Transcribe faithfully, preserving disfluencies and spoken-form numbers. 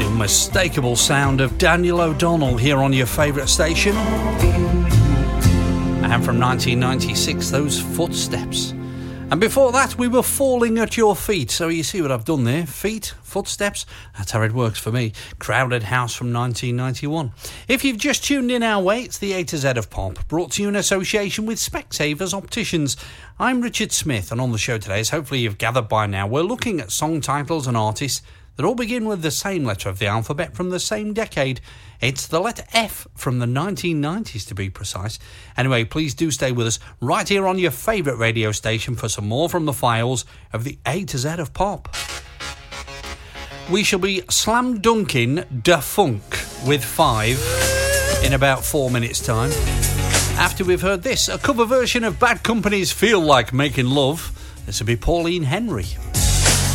Unmistakable sound of Daniel O'Donnell here on your favourite station. And from nineteen ninety-six, those Footsteps. And before that, we were Falling at Your Feet. So you see what I've done there? Feet, footsteps, that's how it works for me. Crowded House from nineteen ninety-one. If you've just tuned in our way, it's the A to Z of Pop, brought to you in association with Specsavers Opticians. I'm Richard Smith, and on the show today, as hopefully you've gathered by now, we're looking at song titles and artists that all begin with the same letter of the alphabet from the same decade. It's the letter F from the nineteen nineties, to be precise. Anyway, please do stay with us right here on your favourite radio station for some more from the files of the A to Z of Pop. We shall be slam dunking Da Funk with Five in about four minutes' time. After we've heard this, a cover version of Bad Company's Feel Like Making Love. This will be Pauline Henry.